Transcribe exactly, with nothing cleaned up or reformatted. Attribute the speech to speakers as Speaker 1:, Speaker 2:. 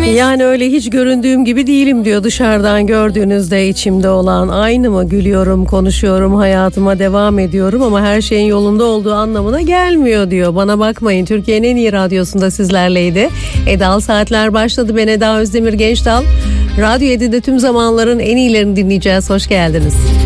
Speaker 1: Yani öyle hiç göründüğüm gibi değilim diyor. Dışarıdan gördüğünüzde içimde olan aynı mı? Gülüyorum, konuşuyorum, hayatıma devam ediyorum ama her şeyin yolunda olduğu anlamına gelmiyor diyor. Bana bakmayın, Türkiye'nin en iyi radyosunda sizlerleydi. Edal Saatler başladı. Ben Eda Özdemir Gençdal. Radyo yedide tüm zamanların en iyilerini dinleyeceğiz. Hoş geldiniz.